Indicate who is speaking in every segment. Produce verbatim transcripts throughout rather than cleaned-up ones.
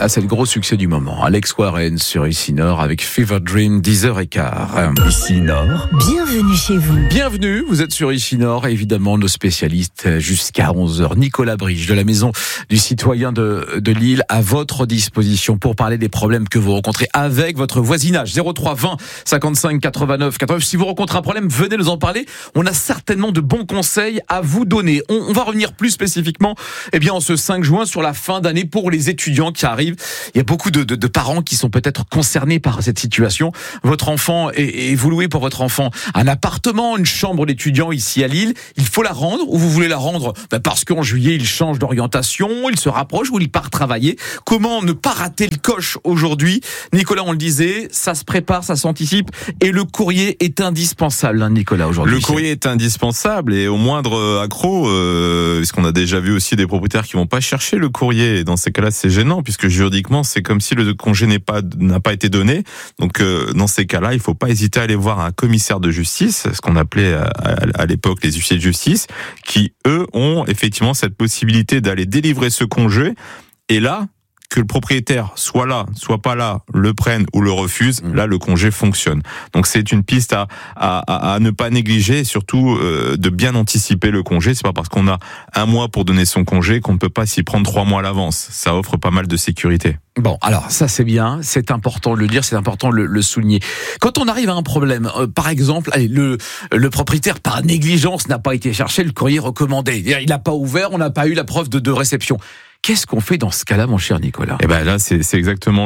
Speaker 1: Ah, c'est le gros succès du moment. Alex Warren sur Ici Nord avec Fever Dream, dix heures quinze.
Speaker 2: Ici Nord.
Speaker 3: Bienvenue chez vous.
Speaker 1: Bienvenue, vous êtes sur Ici Nord. Évidemment, nos spécialistes jusqu'à onze heures. Nicolas Briche de la Maison du Citoyen de, de Lille à votre disposition pour parler des problèmes que vous rencontrez avec votre voisinage. zéro trois vingt cinquante-cinq quatre-vingt-neuf quatre-vingt-neuf. Si vous rencontrez un problème, venez nous en parler. On a certainement de bons conseils à vous donner. On, on va revenir plus spécifiquement, eh bien, en ce cinq juin sur la fin d'année pour les étudiants qui arrivent. Il y a beaucoup de, de, de parents qui sont peut-être concernés par cette situation. Votre enfant, et, et vous louez pour votre enfant un appartement, une chambre d'étudiant ici à Lille. Il faut la rendre, ou vous voulez la rendre ben parce qu'en juillet, il change d'orientation, il se rapproche ou il part travailler. Comment ne pas rater le coche aujourd'hui? Nicolas, on le disait, ça se prépare, ça s'anticipe, et le courrier est indispensable, hein, Nicolas, aujourd'hui.
Speaker 4: Le courrier est indispensable, et au moindre accroc, euh, parce qu'on a déjà vu aussi des propriétaires qui vont pas chercher le courrier, et dans ces cas-là, c'est gênant, puisque juridiquement, c'est comme si le congé n'est pas, n'a pas été donné. Donc, euh, dans ces cas-là, il faut pas hésiter à aller voir un commissaire de justice, ce qu'on appelait à, à, à l'époque les huissiers de justice, qui, eux, ont effectivement cette possibilité d'aller délivrer ce congé. Et là, que le propriétaire soit là, soit pas là, le prenne ou le refuse, mmh. là le congé fonctionne. Donc c'est une piste à, à, à ne pas négliger, et surtout euh, de bien anticiper le congé. C'est pas parce qu'on a un mois pour donner son congé qu'on ne peut pas s'y prendre trois mois à l'avance. Ça offre pas mal de sécurité.
Speaker 1: Bon, alors ça c'est bien, c'est important de le dire, c'est important de le, le souligner. Quand on arrive à un problème, euh, par exemple, allez, le, le propriétaire par négligence n'a pas été chercher le courrier recommandé, il n'a pas ouvert, on n'a pas eu la preuve de, de réception. Qu'est-ce qu'on fait dans ce cas-là, mon cher Nicolas?
Speaker 4: Eh ben là, c'est, c'est exactement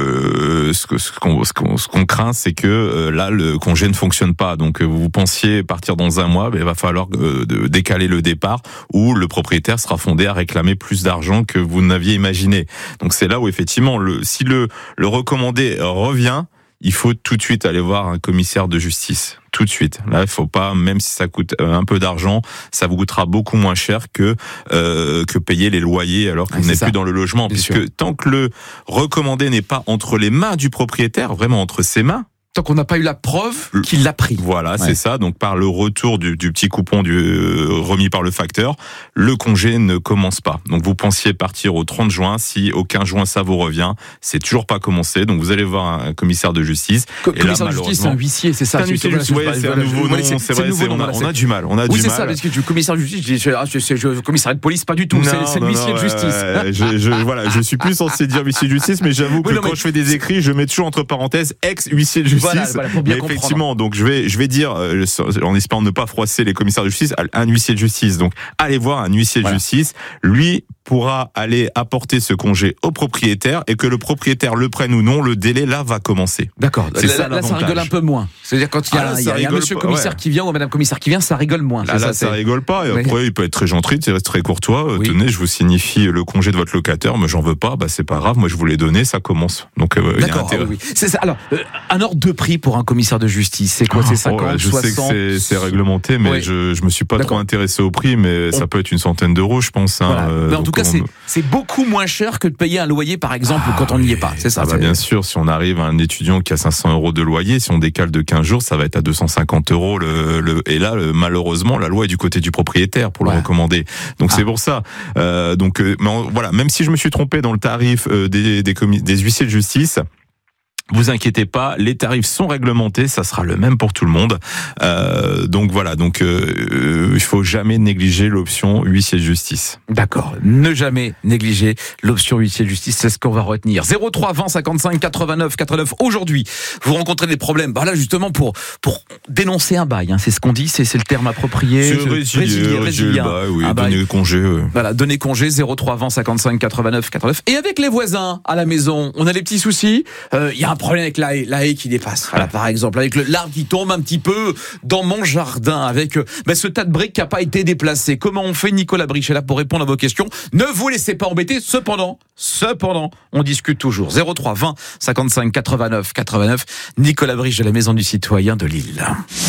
Speaker 4: le ce, que, ce, qu'on, ce, qu'on, ce qu'on craint, c'est que euh, là, le congé ne fonctionne pas. Donc, euh, vous pensiez partir dans un mois, ben, il va falloir euh, de, décaler le départ, ou le propriétaire sera fondé à réclamer plus d'argent que vous n'aviez imaginé. Donc, c'est là où effectivement, le, si le, le recommandé revient, il faut tout de suite aller voir un commissaire de justice. Tout de suite. Là, il faut pas, même si ça coûte un peu d'argent, ça vous coûtera beaucoup moins cher que euh, que payer les loyers alors qu'on n'est plus dans le logement. Bien puisque sûr. Tant que le recommandé n'est pas entre les mains du propriétaire, vraiment entre ses mains,
Speaker 1: tant qu'on n'a pas eu la preuve qu'il l'a pris.
Speaker 4: Voilà, ouais. C'est ça. Donc par le retour du, du petit coupon du, euh, remis par le facteur, le congé ne commence pas. Donc vous pensiez partir au trente juin, si au quinze juin ça vous revient, c'est toujours pas commencé. Donc vous allez voir un commissaire de justice.
Speaker 1: Co- et commissaire là, de justice, c'est un huissier, c'est ça.
Speaker 4: C'est un huissier de justice. Ouais, c'est un nouveau nom. C'est, c'est vrai, nouveau c'est, nom, on, a, on a du mal. On a
Speaker 1: oui,
Speaker 4: du
Speaker 1: c'est
Speaker 4: mal.
Speaker 1: ça. Parce que le commissaire de justice, je dis, ah, c'est, c'est, c'est, commissaire de police, pas du tout. Non, c'est, c'est l'huissier de justice.
Speaker 4: Euh, je, je, voilà, je suis plus censé dire huissier de justice, mais j'avoue que oui, non, quand mais... je fais des écrits, je mets toujours entre parenthèses ex-huissier de justice.
Speaker 1: Voilà, voilà, pour bien comprendre.
Speaker 4: Effectivement, donc je vais je vais dire euh, en espérant ne pas froisser les commissaires de justice, un huissier de justice. Donc allez voir un huissier voilà. de justice, lui pourra aller apporter ce congé au propriétaire, et que le propriétaire le prenne ou non, le délai là va commencer.
Speaker 1: D'accord. C'est là, ça, là ça rigole un peu moins. C'est-à-dire quand il y a, ah, là, il y a, il y a un monsieur pas, commissaire ouais. qui vient ou madame commissaire qui vient, ça rigole moins.
Speaker 4: Là, là ça, ça rigole pas. Et après, oui. il peut être très gentil, c'est très courtois. Oui. Tenez, je vous signifie le congé de votre locataire, mais j'en veux pas. Bah c'est pas grave. Moi, je vous l'ai donné, ça commence. Donc euh,
Speaker 1: d'accord.
Speaker 4: Il y a
Speaker 1: ah, oui. C'est ça. Alors, euh, un ordre de prix pour un commissaire de justice, c'est quoi? C'est cinquante,
Speaker 4: oh, je
Speaker 1: soixante.
Speaker 4: Je sais que c'est, c'est réglementé, mais oui. je je me suis pas d'accord. trop intéressé au prix, mais On... ça peut être une centaine d'euros, je pense.
Speaker 1: Voilà.
Speaker 4: Hein,
Speaker 1: mais en tout cas, on... c'est c'est beaucoup moins cher que de payer un loyer, par exemple, ah, quand on n'y est pas. C'est ça.
Speaker 4: Ah bah bien sûr, si on arrive à un étudiant qui a cinq cents euros de loyer, si on décale de quinze jours, ça va être à deux cent cinquante euros. Le, le, et là, le, malheureusement, la loi est du côté du propriétaire pour ouais. le recommander. Donc ah. c'est pour ça. Euh, donc euh, mais on, voilà, même si je me suis trompé dans le tarif euh, des, des, commis- des huissiers de justice, vous inquiétez pas, les tarifs sont réglementés, ça sera le même pour tout le monde. Euh, donc voilà, donc euh, il faut jamais négliger l'option huissier de justice.
Speaker 1: D'accord, ne jamais négliger l'option huissier de justice, c'est ce qu'on va retenir. zéro trois vingt cinquante-cinq quatre-vingt-neuf quatre-vingt-neuf. Aujourd'hui, vous rencontrez des problèmes. Bah là justement pour pour dénoncer un bail, hein, c'est ce qu'on dit, c'est c'est le terme approprié.
Speaker 4: C'est je, résilier, résilier, résilier, bah, oui, ah, donner bah, congé. Ouais.
Speaker 1: Voilà, donner congé. zéro trois vingt cinquante-cinq quatre-vingt-neuf quatre-vingt-neuf. Et avec les voisins à la maison, on a des petits soucis. Il euh, y a un problème avec la haie, la haie qui dépasse. Voilà, par exemple, avec le, l'arbre qui tombe un petit peu dans mon jardin, avec euh, ben, ce tas de briques qui n'a pas été déplacé. Comment on fait? Nicolas Briche est là pour répondre à vos questions. Ne vous laissez pas embêter. Cependant, cependant, on discute toujours. zéro trois vingt cinquante-cinq quatre-vingt-neuf quatre-vingt-neuf. Nicolas Briche de la Maison du Citoyen de Lille.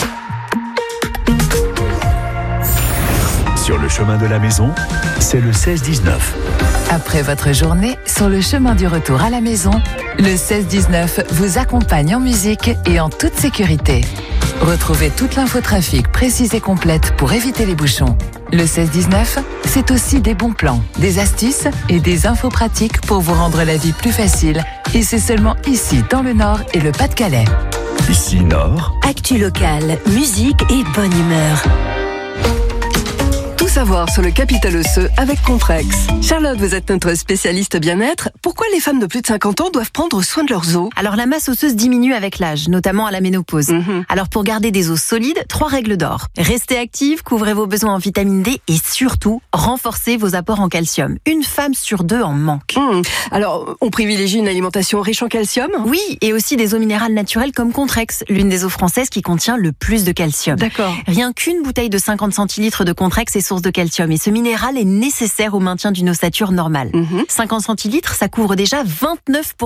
Speaker 2: Sur le chemin de la maison, c'est le seize dix-neuf.
Speaker 3: Après votre journée, sur le chemin du retour à la maison, le seize dix-neuf vous accompagne en musique et en toute sécurité. Retrouvez toute l'infotrafic précise et complète pour éviter les bouchons. Le seize dix-neuf, c'est aussi des bons plans, des astuces et des infos pratiques pour vous rendre la vie plus facile. Et c'est seulement ici, dans le Nord et le Pas-de-Calais.
Speaker 2: Ici Nord,
Speaker 5: Actu locale, musique et bonne humeur.
Speaker 6: Tout savoir sur le capital osseux avec Comprex. Charlotte, vous êtes notre spécialiste bien-être. Pourquoi les femmes de plus de cinquante ans doivent prendre soin de leurs os ?
Speaker 7: Alors la masse osseuse diminue avec l'âge, notamment à la ménopause.
Speaker 6: Mm-hmm.
Speaker 7: Alors pour garder des os solides, trois règles d'or. Restez active, couvrez vos besoins en vitamine D et surtout, renforcez vos apports en calcium. Une femme sur deux en manque.
Speaker 6: Mmh. Alors, on privilégie une alimentation riche en calcium ?
Speaker 7: Oui, et aussi des eaux minérales naturelles comme Contrex, l'une des eaux françaises qui contient le plus de calcium.
Speaker 6: D'accord.
Speaker 7: Rien qu'une bouteille de cinquante centilitres de Contrex est source de calcium et ce minéral est nécessaire au maintien d'une ossature normale.
Speaker 6: Mmh.
Speaker 7: cinquante centilitres, ça couvre déjà vingt-neuf pour cent